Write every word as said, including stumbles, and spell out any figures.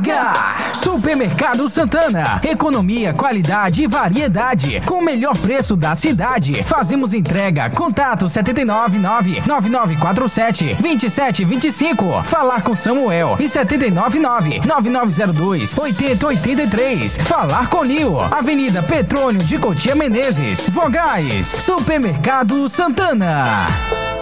chega! Supermercado Santana. Economia, qualidade e variedade. Com o melhor preço da cidade. Fazemos entrega. Contato sete nove nove, nove nove quatro sete, dois sete dois cinco. Falar com Samuel. E sete nove nove, nove nove zero dois, oito zero oito três. Falar com Lio. Avenida Petrônio de Cotia Menezes. Vogais. Supermercado Santana.